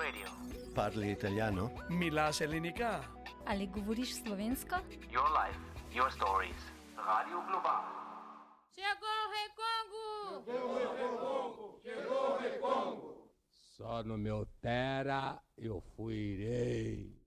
Radio. Parli italiano? Μιλάς ελληνικά? Ali govoriš slovensko? Your life, your stories. Radio Global. Chegou o Rei Congo! Só no meu Tera eu fui irei.